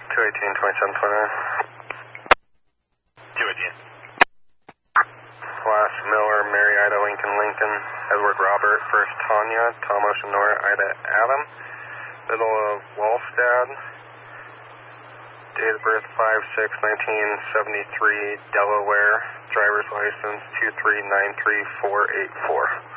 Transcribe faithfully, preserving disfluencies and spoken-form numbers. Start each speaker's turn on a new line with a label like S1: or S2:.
S1: two eighteen, twenty-seven twenty-nine.
S2: two eighteen.
S1: Last Miller, Mary, Ida, Lincoln, Lincoln, Edward, Robert, first Tanya, Tom, Ocean, Nora, Ida, Adam, middle of Wallstad, date of birth five six nineteen seventy-three, Delaware, driver's license two three nine three four eight four.